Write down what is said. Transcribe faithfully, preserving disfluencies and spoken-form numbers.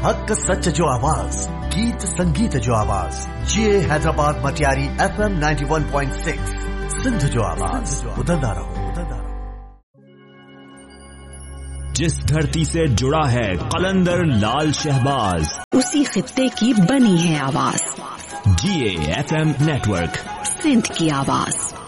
हक सच जो आवाज, गीत संगीत जो आवाज, जिए Hyderabad Matiari F M ninety one point six, Sindh जो आवाज, उदंदा रहो, उदंदा रहो। जिस धरती से जुड़ा है कलंदर लाल शहबाज, उसी खित्ते की बनी है आवाज। जीए एफ एम नेटवर्क, सिंध की आवाज।